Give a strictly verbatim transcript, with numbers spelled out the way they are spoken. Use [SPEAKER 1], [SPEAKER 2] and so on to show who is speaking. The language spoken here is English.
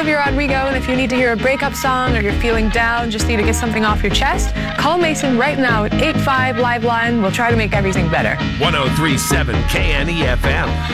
[SPEAKER 1] Olivia Rodrigo, and if you need to hear a breakup song or you're feeling down, just need to get something off your chest, call Mason right now at eight five Live Line. We'll try to make everything better.
[SPEAKER 2] one oh three point seven K N E F M.